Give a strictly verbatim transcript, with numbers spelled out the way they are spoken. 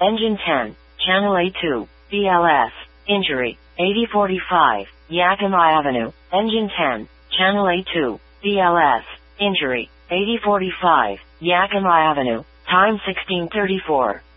Engine ten, Channel A two, B L S, injury, eighty forty-five, Yakima Avenue, Engine ten, Channel A two, B L S, injury, eighty forty-five, Yakima Avenue, time sixteen thirty-four.